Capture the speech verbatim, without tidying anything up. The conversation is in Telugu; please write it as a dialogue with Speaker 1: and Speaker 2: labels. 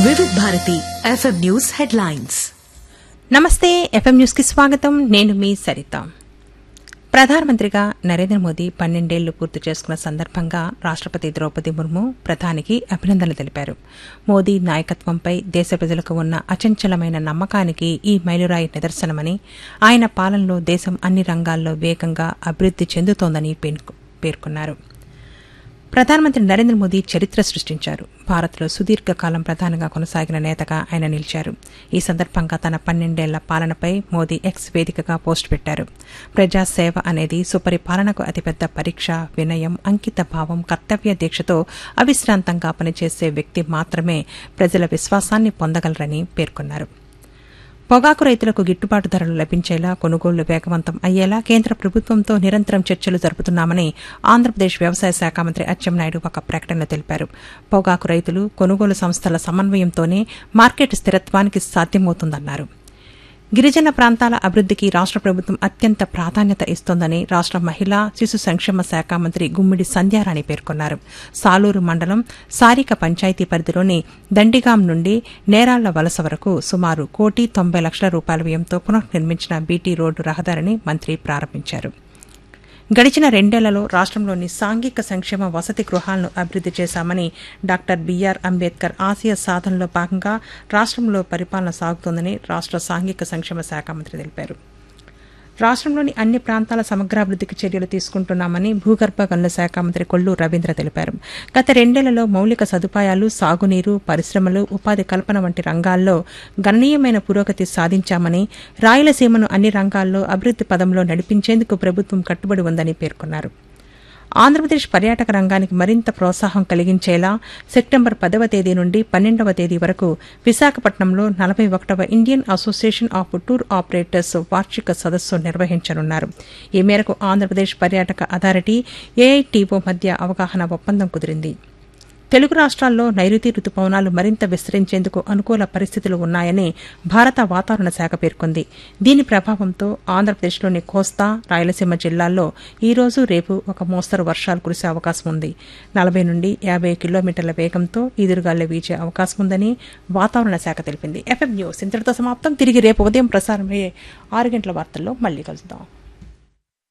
Speaker 1: వివిధ భారతి ఎఫ్ఎం న్యూస్ హెడ్లైన్స్.
Speaker 2: నమస్తే. ఎఫ్ఎం న్యూస్ కి స్వాగతం. నేను మీ సరిత. ప్రధానమంత్రిగా నరేంద్ర మోదీ పన్నెండేళ్లు పూర్తి చేసుకున్న సందర్భంగా రాష్టపతి ద్రౌపది ముర్ము ప్రధానికి అభినందనలు తెలిపారు. మోదీ నాయకత్వంపై దేశ ప్రజలకు ఉన్న అచంచలమైన నమ్మకానికి ఈ మైలురాయి నిదర్శనమని, ఆయన పాలనలో దేశం అన్ని రంగాల్లో వేగంగా అభివృద్ది చెందుతోందని పేర్కొన్నారు. ప్రధానమంత్రి నరేంద్ర మోదీ చరిత్ర సృష్టించారు. భారత్లో సుదీర్ఘకాలం ప్రధానంగా కొనసాగిన నేతగా ఆయన నిలిచారు. ఈ సందర్భంగా తన పన్నెండేళ్ల పాలనపై మోదీ ఎక్స్ వేదికగా పోస్టు పెట్టారు. ప్రజాసేవ అనేది సుపరిపాలనకు అతిపెద్ద పరీక్ష. వినయం, అంకిత భావం, కర్తవ్య దీక్షతో అవిశ్రాంతంగా పనిచేసే వ్యక్తి మాత్రమే ప్రజల విశ్వాసాన్ని పొందగలరని పేర్కొన్నారు. పొగాకు రైతులకు గిట్టుబాటు ధరలు లభించేలా, కొనుగోళ్లు వేగవంతం అయ్యేలా కేంద్ర ప్రభుత్వంతో నిరంతరం చర్చలు జరుపుతున్నామని ఆంధ్రప్రదేశ్ వ్యవసాయ శాఖ మంత్రి అచ్చెన్నాయుడు ఒక ప్రకటనలో తెలిపారు. పొగాకు రైతులు, కొనుగోలు సంస్థల సమన్వయంతోనే మార్కెట్ స్థిరత్వానికి సాధ్యమవుతుందన్నారు. గిరిజన ప్రాంతాల అభివృద్దికి రాష్ట ప్రభుత్వం అత్యంత ప్రాధాన్యత ఇస్తోందని రాష్ట మహిళా శిశు సంక్షేమ శాఖ మంత్రి గుమ్మిడి సంధ్యారాణి పేర్కొన్నారు. సాలూరు మండలం సారిక పంచాయతీ పరిధిలోని దండిగాం నుండి నేరాళ్ల వలస వరకు సుమారు కోటి తొంభై లక్షల రూపాయల వ్యయంతో పునర్నిర్మించిన బీటీ రోడ్డు రహదారిని మంత్రి ప్రారంభించారు. గడిచిన రెండేళ్లలో రాష్టంలోని సాంఘిక సంక్షేమ వసతి గృహాలను అభివృద్ది చేశామని, డాక్టర్ బీఆర్ అంబేద్కర్ ఆశయ సాధనలో భాగంగా రాష్టంలో పరిపాలన సాగుతోందని రాష్ట సాంఘిక సంక్షేమ శాఖ మంత్రి తెలిపారు. రాష్టంలోని అన్ని ప్రాంతాల సమగ్రాభివృద్దికి చర్యలు తీసుకుంటున్నామని భూగర్భ గనుల శాఖ మంత్రి కొల్లు రవీంద్ర తెలిపారు. గత రెండేళ్లలో మౌలిక సదుపాయాలు, సాగునీరు, పరిశ్రమలు, ఉపాధి కల్పన వంటి రంగాల్లో గణనీయమైన పురోగతి సాధించామని, రాయలసీమను అన్ని రంగాల్లో అభివృద్ది పదంలో నడిపించేందుకు ప్రభుత్వం కట్టుబడి ఉందని పేర్కొన్నారు. ఆంధ్రప్రదేశ్ పర్యాటక రంగానికి మరింత ప్రోత్సాహం కలిగించేలా సెప్టెంబర్ పదవ తేదీ నుండి పన్నెండవ తేదీ వరకు విశాఖపట్నంలో నలభై ఒకటవ Indian association of tour operators వార్షిక సదస్సు నిర్వహించనున్నారు. ఈ మేరకు ఆంధ్రప్రదేశ్ పర్యాటక అథారిటీ, ఏఐటీఓ మధ్య అవగాహన ఒప్పందం కుదిరింది. తెలుగు రాష్ట్రాల్లో నైరుతి రుతుపవనాలు మరింత విస్తరించేందుకు అనుకూల పరిస్థితులు ఉన్నాయని భారత వాతావరణ శాఖ పేర్కొంది. దీని ప్రభావంతో ఆంధ్రప్రదేశ్లోని కోస్తా, రాయలసీమ జిల్లాల్లో ఈ రోజు, రేపు ఒక మోస్తరు వర్షాలు కురిసే అవకాశం ఉంది. నలభై నుండి యాభై కిలోమీటర్ల వేగంతో ఈదురుగాలు వీచే అవకాశం ఉందని వాతావరణ శాఖ తెలిపింది. ఎఫ్ఎం న్యూస్ ఇంతటితో సమాప్తం. తిరిగి రేపు ఉదయం ప్రసారమయ్యే ఆరు గంటల వార్తల్లో మళ్లీ కలుద్దాం.